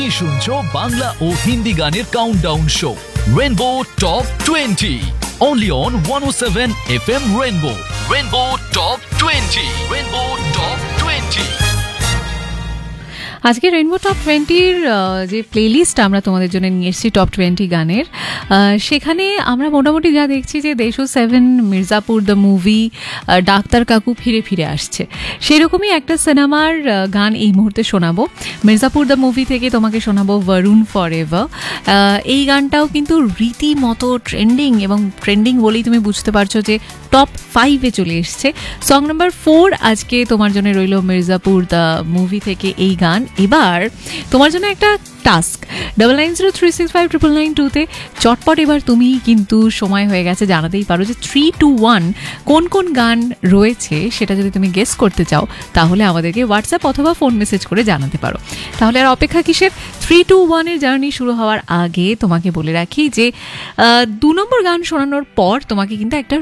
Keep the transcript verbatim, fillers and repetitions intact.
শুনছো বাংলা ও হিন্দি গানের countdown show rainbow top twenty only on one oh seven F M Rainbow. Rainbow Top twenty. Rainbow Top twenty. আজকে rainbow top টোয়েন্টির যে playlist আমরা তোমাদের জন্য নিয়ে এসেছি টপ টোয়েন্টি গানের, সেখানে আমরা মোটামুটি যা দেখছি যে দেশো seven, Mirzapur the movie, doctor কাকু ফিরে ফিরে আসছে। সেরকমই একটা সিনেমার গান এই মুহূর্তে শোনাবো। মির্জাপুর দ্য মুভি থেকে তোমাকে শোনাবো বরুণ ফর এভার। এই গানটাও কিন্তু রীতিমতো ট্রেন্ডিং, এবং ট্রেন্ডিং বলেই তুমি বুঝতে পারছো যে টপ ফাইভে চলে এসছে। সং নাম্বার ফোর আজকে তোমার জন্য রইল মির্জাপুর দ্য মুভি থেকে এই গান। এবার তোমার জন্য একটা task, double nine zero three six five triple nine টুতে চটপট এবার তুমি কিন্তু সময় হয়ে গেছে জানাতেই পারো যে থ্রি টু ওয়ান কোন কোন গান রয়েছে। সেটা যদি তুমি গেস করতে চাও তাহলে আমাদেরকে হোয়াটসঅ্যাপ অথবা ফোন মেসেজ করে জানাতে পারো। তাহলে আর অপেক্ষা কিসের? থ্রি টু ওয়ানের জার্নি শুরু হওয়ার আগে তোমাকে বলে রাখি যে দু নম্বর গান শোনানোর পর তোমাকে কিন্তু একটা